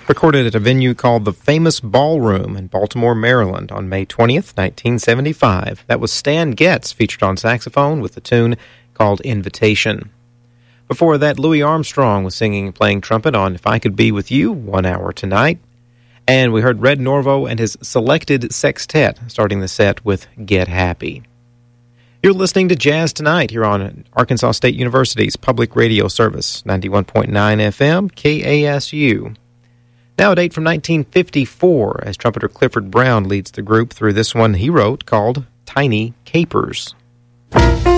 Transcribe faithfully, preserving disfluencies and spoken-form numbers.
Recorded at a venue called the Famous Ballroom in Baltimore, Maryland on May twentieth, nineteen seventy-five. That was Stan Getz featured on saxophone with the tune called Invitation. Before that, Louis Armstrong was singing and playing trumpet on If I Could Be With You, One Hour Tonight. And we heard Red Norvo and his Selected Sextet starting the set with Get Happy. You're listening to Jazz Tonight here on Arkansas State University's public radio service, ninety-one point nine F M, K A S U. Now a date from nineteen fifty-four, as trumpeter Clifford Brown leads the group through this one he wrote called Tiny Capers.